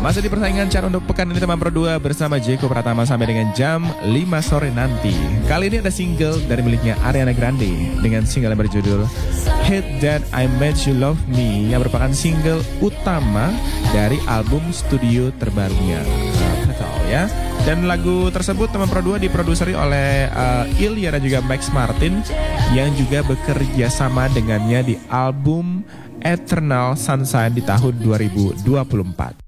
Masih di persaingan chart untuk pekan ini teman Pro 2 bersama Jeko Pratama sampai dengan jam 5 sore nanti. Kali ini ada single dari miliknya Ariana Grande dengan single yang berjudul Hate That I Made You Love Me yang merupakan single utama dari album studio terbarunya. Betul ya. Dan lagu tersebut teman Pro 2 diproduseri oleh Ilya dan juga Max Martin yang juga bekerja sama dengannya di album Eternal Sunshine di tahun 2024.